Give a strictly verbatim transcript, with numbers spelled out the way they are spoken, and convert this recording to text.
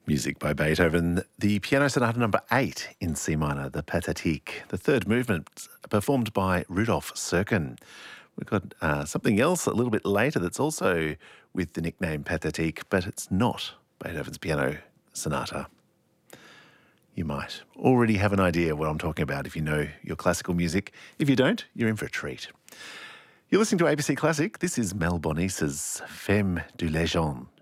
Music by Beethoven, the Piano Sonata number eight in C minor, the Pathétique, the third movement, performed by Rudolf Serkin. We've got uh, something else a little bit later that's also with the nickname Pathétique, but it's not Beethoven's Piano Sonata. You might already have an idea what I'm talking about if you know your classical music. If you don't, you're in for a treat. You're listening to A B C Classic. This is Mel Bonisse's Femme de Légende.